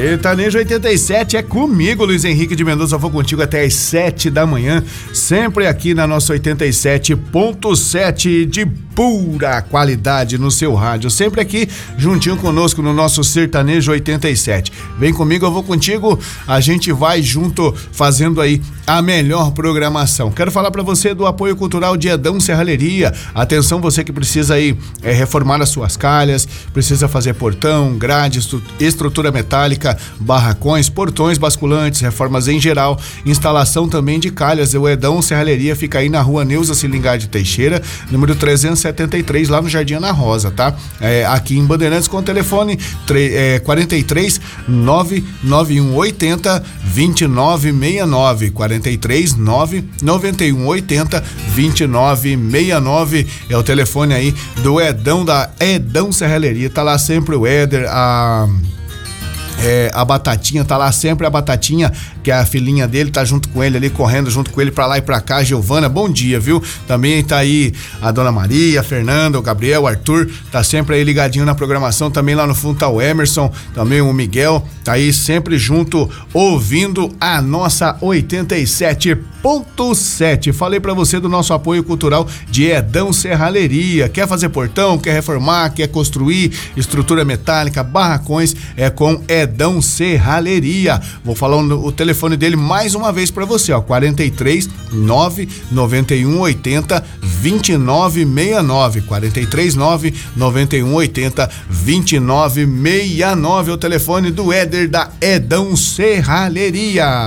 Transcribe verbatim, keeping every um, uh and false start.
Sertanejo oitenta e sete é comigo, Luiz Henrique de Mendonça. Eu vou contigo até às sete da manhã, sempre aqui na nossa oitenta e sete ponto sete de pura qualidade no seu rádio, sempre aqui juntinho conosco no nosso Sertanejo oitenta e sete. Vem comigo, eu vou contigo, a gente vai junto fazendo aí a melhor programação. Quero falar para você do apoio cultural de Edão Serralheria. Atenção, você que precisa aí é, reformar as suas calhas, precisa fazer portão, grade, estrutura metálica, barracões, portões basculantes, reformas em geral, instalação também de calhas. O Edão Serralheria fica aí na rua Neuza Cilingar de Teixeira, número trezentos e setenta e três, lá no Jardim Ana Rosa, tá? É, aqui em Bandeirantes, com o telefone é, quarenta e três, nove nove um oito zero, dois nove seis nove, quarenta e três, nove nove um oito zero, dois nove seis nove, é o telefone aí do Edão, da Edão Serralheria. Tá lá sempre o Éder, a É, a Batatinha, tá lá sempre a Batatinha, que é a filhinha dele, tá junto com ele ali, correndo junto com ele pra lá e pra cá. Giovana, bom dia, viu? Também tá aí a Dona Maria, a Fernanda, o Gabriel, o Arthur, tá sempre aí ligadinho na programação. Também lá no fundo tá o Emerson, também o Miguel, tá aí sempre junto, ouvindo a nossa oitenta e sete ponto sete. Falei pra você do nosso apoio cultural de Edão Serralheria. Quer fazer portão, quer reformar, quer construir estrutura metálica, barracões, é com Edão Serralheria. Vou falar o, o telefone dele mais uma vez pra você, ó, quarenta e três, nove nove um oito zero, dois nove seis nove, quarenta e três, nove nove um oito zero, dois nove seis nove, é o telefone do Éder da Edão Serralheria.